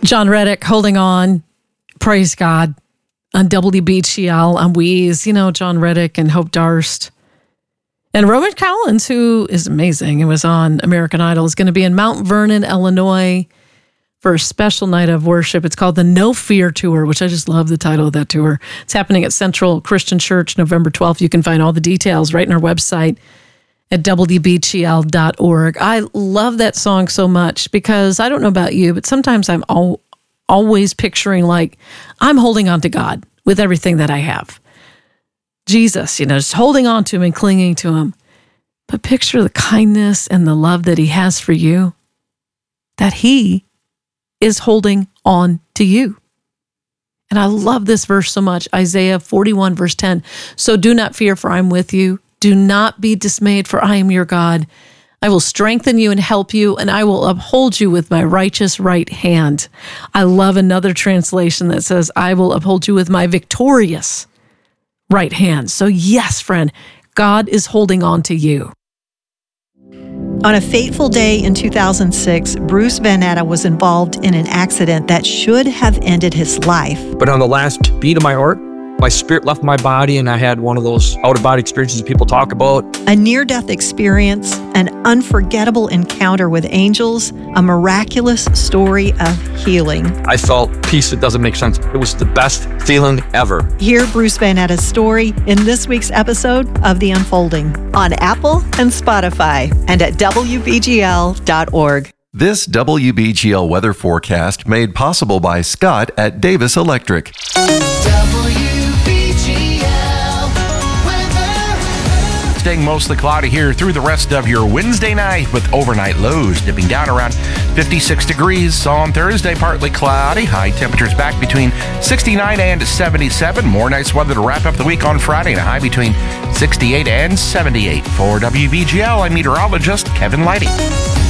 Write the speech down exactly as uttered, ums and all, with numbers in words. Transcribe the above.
John Reddick, Holding On, praise God, on W B G L, on Wheeze, you know, John Reddick and Hope Darst. And Roman Collins, who is amazing and was on American Idol, is going to be in Mount Vernon, Illinois for a special night of worship. It's called the No Fear Tour, which I just love the title of that tour. It's happening at Central Christian Church November twelfth. You can find all the details right on our website at W B G L dot org. I love that song so much because I don't know about you, but sometimes I'm all, always picturing like I'm holding on to God with everything that I have. Jesus, you know, just holding on to him and clinging to him. But picture the kindness and the love that he has for you, that he is holding on to you. And I love this verse so much. Isaiah forty-one, verse ten. So do not fear, for I am with you. Do not be dismayed, for I am your God. I will strengthen you and help you, and I will uphold you with my righteous right hand. I love another translation that says, I will uphold you with my victorious right hand. So yes, friend, God is holding on to you. On a fateful day in two thousand six, Bruce Van Natta was involved in an accident that should have ended his life. But on the last beat of my heart, my spirit left my body, and I had one of those out-of-body experiences that people talk about. A near-death experience, an unforgettable encounter with angels, a miraculous story of healing. I felt peace that doesn't make sense. It was the best feeling ever. Hear Bruce Van Natta's story in this week's episode of The Unfolding on Apple and Spotify and at W B G L dot org. This W B G L weather forecast made possible by Scott at Davis Electric. Staying mostly cloudy here through the rest of your Wednesday night with overnight lows dipping down around fifty-six degrees. On Thursday, partly cloudy. High temperatures back between sixty-nine and seventy-seven. More nice weather to wrap up the week on Friday and a high between sixty-eight and seventy-eight. For W B G L, I'm meteorologist Kevin Lighty.